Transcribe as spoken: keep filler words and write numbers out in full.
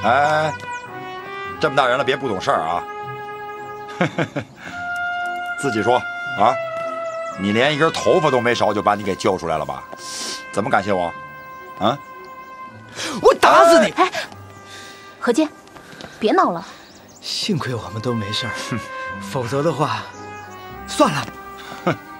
哎，这么大人了，别不懂事儿啊！自己说啊，你连一根头发都没少，就把你给救出来了吧？怎么感谢我？啊！ 我打死你！ 哎，何健，别闹了。 幸亏我们都没事儿，否则的话，算了。 哼。